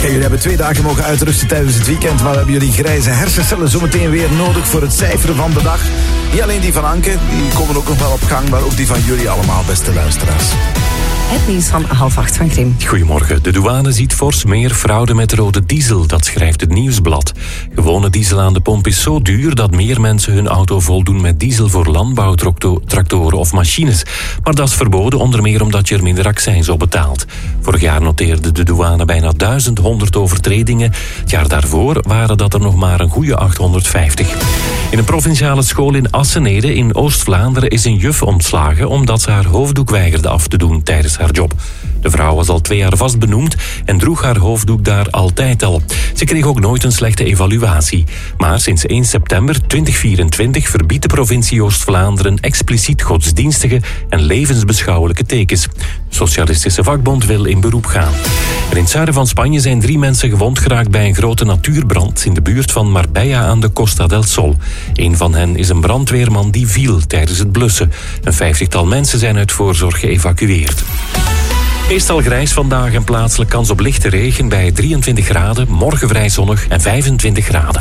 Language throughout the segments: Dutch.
jullie hebben 2 dagen mogen uitrusten tijdens het weekend, maar hebben jullie grijze hersencellen zometeen weer nodig voor het cijferen van de dag. Niet alleen die van Anke, die komen ook nog wel op gang, maar ook die van jullie allemaal, beste luisteraars. Het nieuws van 7:30 van Grim. Goedemorgen. De douane ziet fors meer fraude met rode diesel. Dat schrijft het Nieuwsblad. Gewone diesel aan de pomp is zo duur dat meer mensen hun auto voldoen met diesel voor landbouwtractoren of machines. Maar dat is verboden, onder meer omdat je er minder accijns op betaalt. Vorig jaar noteerde de douane bijna 1100 overtredingen. Het jaar daarvoor waren dat er nog maar een goede 850. In een provinciale school in Assenede in Oost-Vlaanderen is een juf ontslagen omdat ze haar hoofddoek weigerde af te doen tijdens haar job. De vrouw was al 2 jaar vast benoemd en droeg haar hoofddoek daar altijd al. Ze kreeg ook nooit een slechte evaluatie. Maar sinds 1 september 2024 verbiedt de provincie Oost-Vlaanderen expliciet godsdienstige en levensbeschouwelijke tekens. De Socialistische Vakbond wil in beroep gaan. En in het zuiden van Spanje zijn 3 mensen gewond geraakt bij een grote natuurbrand in de buurt van Marbella aan de Costa del Sol. Een van hen is een brandweerman die viel tijdens het blussen. Een 50-tal mensen zijn uit voorzorg geëvacueerd. Meestal grijs vandaag en plaatselijk kans op lichte regen bij 23 graden. Morgen vrij zonnig en 25 graden.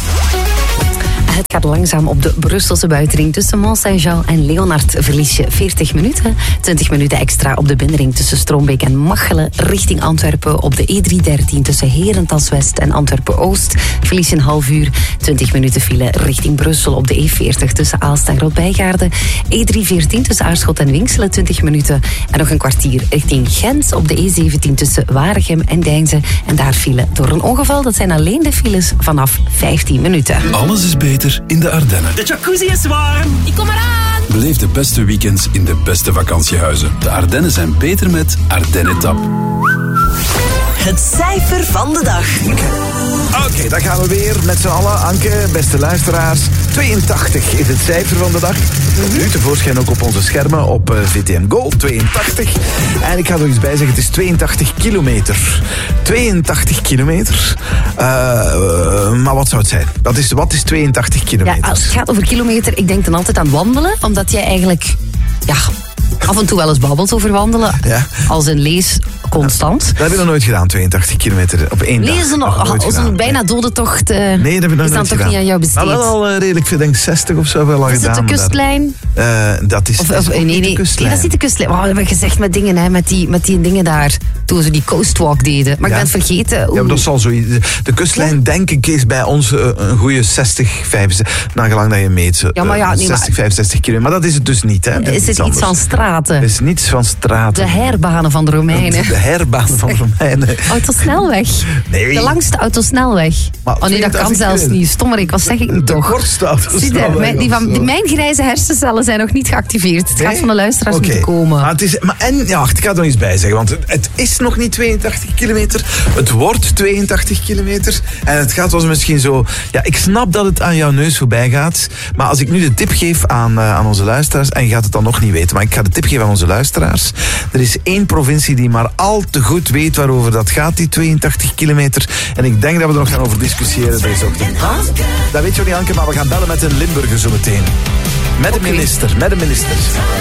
Het gaat langzaam op de Brusselse buitenring. Tussen Mont-Saint-Jean en Leonard verlies je 40 minuten. 20 minuten extra op de binnenring tussen Stroombeek en Machelen richting Antwerpen. Op de E313 tussen Herentals West en Antwerpen-Oost verlies je een half uur. 20 minuten file richting Brussel op de E40 tussen Aalst en Groot-Bijgaarden. E314 tussen Aarschot en Winkselen 20 minuten. En nog een kwartier richting Gent op de E17 tussen Waregem en Deinzen. En daar file door een ongeval. Dat zijn alleen de files vanaf 15 minuten. Alles is beter in de Ardennen. De jacuzzi is warm. Ik kom eraan. Beleef de beste weekends in de beste vakantiehuizen. De Ardennen zijn beter met Ardennen Tap. Het cijfer van de dag. Oké, daar gaan we weer met z'n allen. Anke, beste luisteraars. 82 is het cijfer van de dag. Nu tevoorschijn ook op onze schermen op VTM Go. 82. En ik ga er nog iets bij zeggen. Het is 82 kilometer. 82 kilometer. Maar wat zou het zijn? Wat is 82 kilometer? Ja, als het gaat over kilometer, ik denk dan altijd aan wandelen. Omdat jij eigenlijk... Ja, af en toe wel eens babbelt over wandelen. Ja. Als een lees constant. Dat heb je nog nooit gedaan, 82 kilometer op 1 dag. Lezen als een bijna dode tocht nee, dat heb ik nog is dan nooit toch gedaan. niet aan jou besteed. Maar wel al redelijk veel, denk 60 of zo wel al Is gedaan. het de kustlijn? Dat is Nee, dat is niet de kustlijn. We hebben gezegd met dingen, hè, met die dingen daar. Toen ze die coastwalk deden. Maar ik ben het vergeten. Ja, maar dat zal zo. De kustlijn, denk ik, is bij ons een goede 60, 65. Nagelang dat je meet. Ja, maar 60, 65 kilometer. Maar dat is het dus niet. Hè. Is het iets van straten? Het is niets van straten. De herbanen van de Romeinen. De herbanen van de Romeinen. Autosnelweg. Nee. De langste autosnelweg. Maar Oh nee, dat kan zelfs niet. Stommerik, wat zeg ik nu toch? De kortste autosnelweg. Mijn grijze hersencellen zijn nog niet geactiveerd. Het gaat van de luisteraars moeten komen. Maar het is, ik ga er nog iets bij zeggen. Want het is nog niet 82 kilometer. Het wordt 82 kilometer. En het gaat ons misschien zo... Ja, ik snap dat het aan jouw neus voorbij gaat. Maar als ik nu de tip geef aan onze luisteraars... En je gaat het dan nog niet weten. Maar ik ga de tip geven aan onze luisteraars. Er is 1 provincie die maar al te goed weet waarover dat gaat, die 82 kilometer. En ik denk dat we er nog gaan over discussiëren deze ochtend. Dat weet je niet, Anke, maar we gaan bellen met een Limburger zo meteen. Met de minister.